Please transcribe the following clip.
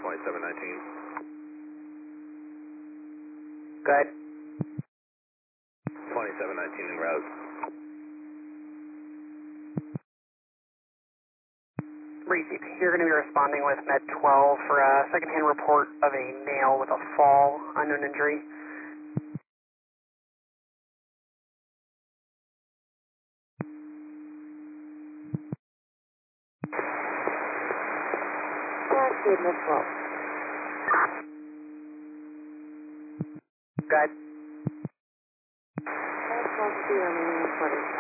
2719. Good. 2719 en route. Received. You're going to be responding with Med 12 for a secondhand report of a nail with a fall, unknown injury. Received, Med 12. Good. Med 12 to your remaining reporting.